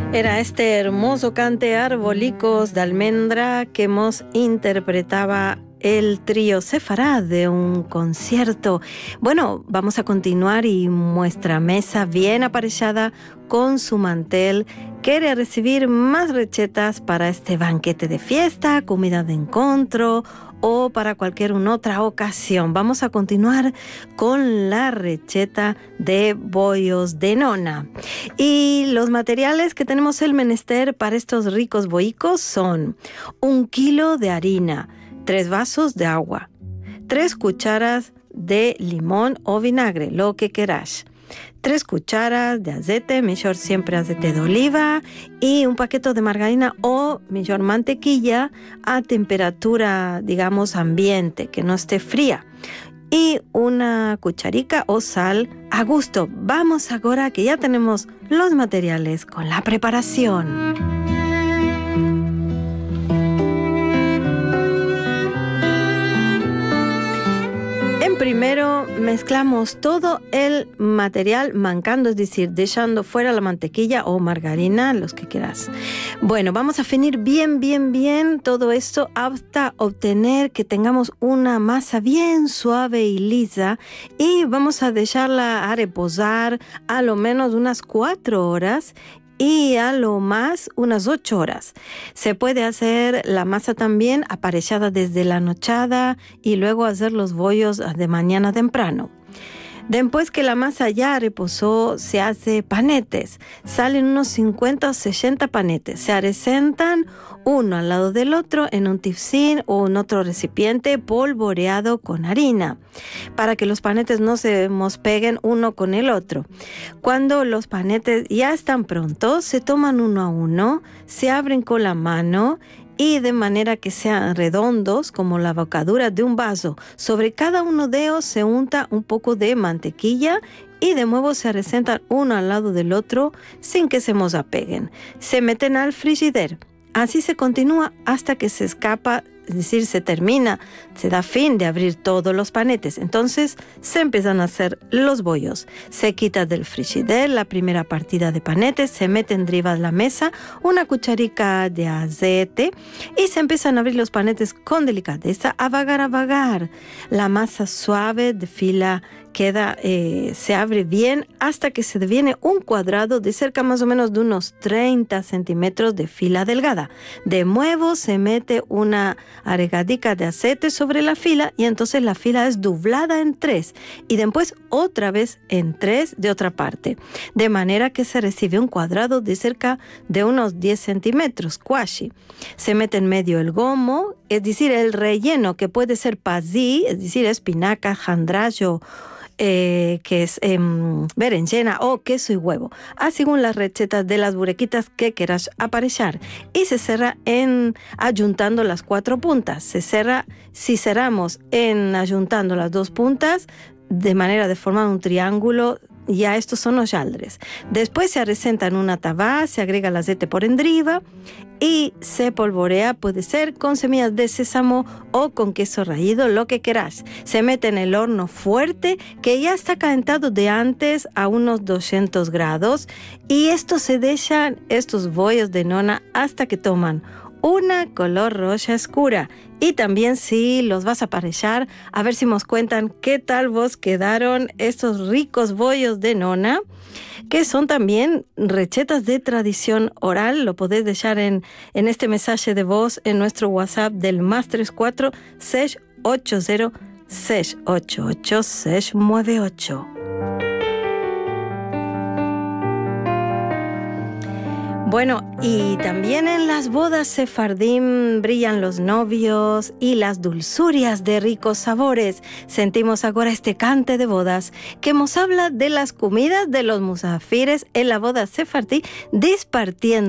Era este hermoso cante Arbolicos de Almendra que nos interpretaba el trío Sefarad de un concierto. Bueno, vamos a continuar y nuestra mesa bien aparejada con su mantel quiere recibir más recetas para este banquete de fiesta, comida de encuentro o para cualquier otra ocasión. Vamos a continuar con la receta de bollos de nona. Y los materiales que tenemos el menester para estos ricos boicos son 1 kilo de harina, 3 vasos de agua, 3 cucharas de limón o vinagre, lo que queráis, 3 cucharas de aceite, mejor siempre aceite de oliva, y un paquete de margarina o mejor mantequilla a temperatura, digamos, ambiente, que no esté fría. Y una cucharica o sal a gusto. Vamos ahora que ya tenemos los materiales con la preparación. Primero mezclamos todo el material mancando, es decir, dejando fuera la mantequilla o margarina, los que quieras. Bueno, vamos a finir bien todo esto hasta obtener que tengamos una masa bien suave y lisa, y vamos a dejarla a reposar a lo menos unas 4 horas y a lo más unas 8 horas. Se puede hacer la masa también aparejada desde la nochada y luego hacer los bollos de mañana temprano. Después que la masa ya reposó, se hace panetes. Salen unos 50 o 60 panetes. Se arecentan uno al lado del otro en un tifcín o en otro recipiente polvoreado con harina, para que los panetes no se mospeguen uno con el otro. Cuando los panetes ya están prontos, se toman uno a uno, se abren con la mano y de manera que sean redondos como la bocadura de un vaso. Sobre cada uno de ellos se unta un poco de mantequilla y de nuevo se arecentan uno al lado del otro sin que se mosapeguen. Se meten al frigider. Así se continúa hasta que se escapa, es decir, se termina, se da fin de abrir todos los panetes. Entonces se empiezan a hacer los bollos. Se quita del frigider la primera partida de panetes, se mete arriba de la mesa una cucharica de aceite y se empiezan a abrir los panetes con delicadeza, a vagar. La masa suave de fila queda, se abre bien hasta que se deviene un cuadrado de cerca más o menos de unos 30 centímetros de fila delgada. De nuevo se mete una aregadica de aceite sobre la fila y entonces la fila es doblada en 3 y después otra vez en 3 de otra parte, de manera que se recibe un cuadrado de cerca de unos 10 centímetros, quasi. Se mete en medio el gomo, es decir, el relleno, que puede ser pasí, es decir, espinaca, jandrallo, que es berenjena o queso y huevo, según las recetas de las burequitas que quieras aparechar, y se cierra ayuntando las 4 puntas. Se cierra, si cerramos ayuntando las 2 puntas de manera de formar un triángulo, ya estos son los yaldres. Después se arecenta en una tabá, se agrega el aceite por endriba y se polvorea, puede ser con semillas de sésamo o con queso raído, lo que quieras. Se mete en el horno fuerte que ya está calentado de antes a unos 200 grados y se dejan estos bollos de nona hasta que toman una color roja oscura. Y también si los vas a aparechar, a ver si nos cuentan qué tal vos quedaron estos ricos bollos de nona, que son también recetas de tradición oral. Lo podés dejar en este mensaje de voz en nuestro WhatsApp del +34 680 688 698. Bueno, y también en las bodas sefardín brillan los novios y las dulzurias de ricos sabores. Sentimos ahora este cante de bodas que nos habla de las comidas de los musafires en la boda sefardí, dispartiendo